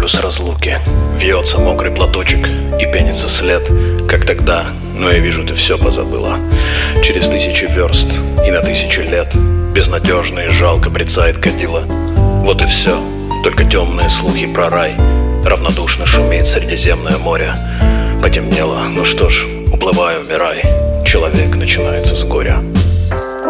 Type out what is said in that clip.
полюс разлуки. Вьется мокрый платочек и пенится след. Как тогда, но я вижу, ты все позабыла. Через 1000 верст и на 1000 лет безнадежно и жалко брецает кадила. Вот и все, только темные слухи про рай. Равнодушно шумеет Средиземное море. Потемнело, ну что ж, уплывай, умирай. Человек начинается с горя.